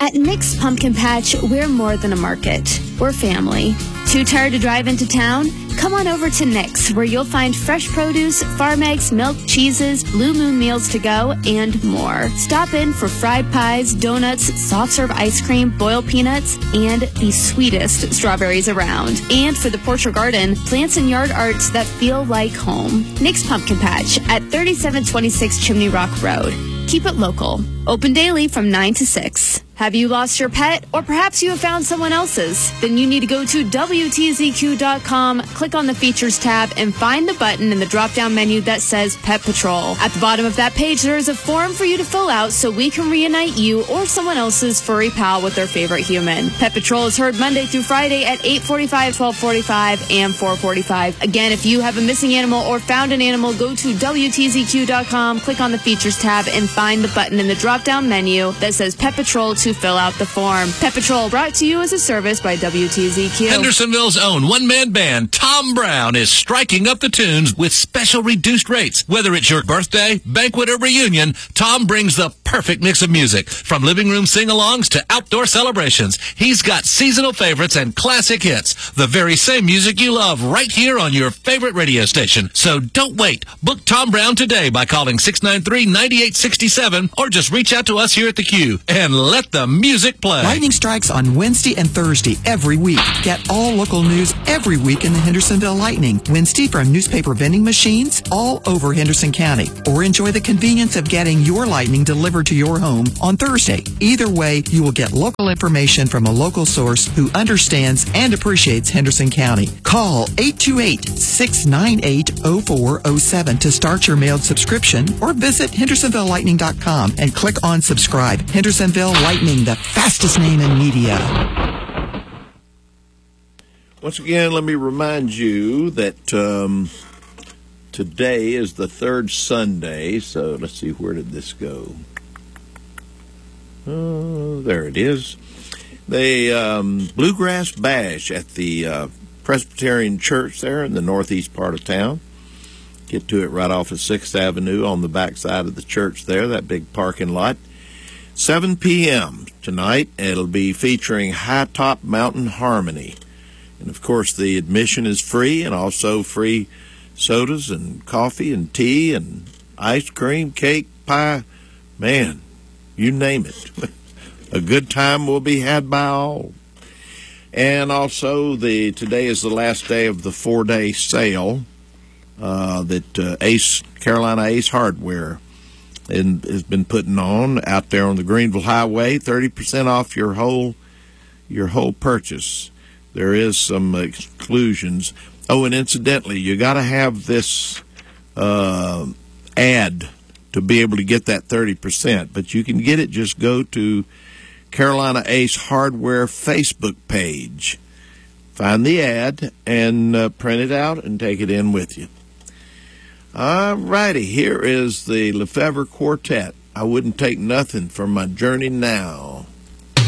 At Nick's Pumpkin Patch, we're more than a market. We're family. Too tired to drive into town? Come on over to Nick's, where you'll find fresh produce, farm eggs, milk, cheeses, Blue Moon meals to go, and more. Stop in for fried pies, donuts, soft serve ice cream, boiled peanuts, and the sweetest strawberries around. And for the porch or garden, plants and yard arts that feel like home. Nick's Pumpkin Patch at 3726 Chimney Rock Road. Keep it local. Open daily from 9 to 6. Have you lost your pet? Or perhaps you have found someone else's? Then you need to go to WTZQ.com, click on the Features tab, and find the button in the drop-down menu that says Pet Patrol. At the bottom of that page, there is a form for you to fill out so we can reunite you or someone else's furry pal with their favorite human. Pet Patrol is heard Monday through Friday at 8:45, 12:45, and 4:45. Again, if you have a missing animal or found an animal, go to WTZQ.com, click on the Features tab, and find the button in the drop-down menu that says Pet Patrol to fill out the form. Pet Patrol brought to you as a service by WTZQ. Hendersonville's own one-man band, Tom Brown, is striking up the tunes with special reduced rates. Whether it's your birthday, banquet, or reunion, Tom brings the perfect mix of music. From living room sing-alongs to outdoor celebrations, he's got seasonal favorites and classic hits. The very same music you love right here on your favorite radio station. So don't wait. Book Tom Brown today by calling 693-9867 or just reach out to us here at the Q and let the music play. Lightning strikes on Wednesday and Thursday every week. Get all local news every week in the Hendersonville Lightning. Wednesday from newspaper vending machines all over Henderson County. Or enjoy the convenience of getting your lightning delivered to your home on Thursday. Either way, you will get local information from a local source who understands and appreciates Henderson County. Call 828-698-0407 to start your mailed subscription or visit hendersonvillelightning.com and click on subscribe. Hendersonville Lightning, the fastest name in media. Once again, let me remind you that today is the third Sunday, so let's see, where did this go? There it is. The Bluegrass Bash at the Presbyterian Church there in the northeast part of town. Get to it right off of 6th Avenue on the backside of the church there, that big parking lot. 7 p.m. tonight. It'll be featuring High Top Mountain Harmony. And, of course, the admission is free, and also free sodas and coffee and tea and ice cream, cake, pie. Man, you name it. A good time will be had by all. And also, today is the last day of the 4-day sale that Carolina Ace Hardware has been putting on out there on the Greenville Highway. 30% off your whole purchase. There is some exclusions. Oh, and incidentally, you got to have this ad to be able to get that 30%. But you can get it. Just go to Carolina Ace Hardware Facebook page. Find the ad and print it out and take it in with you. All righty, here is the Lefevre Quartet. I wouldn't take nothing for my journey now.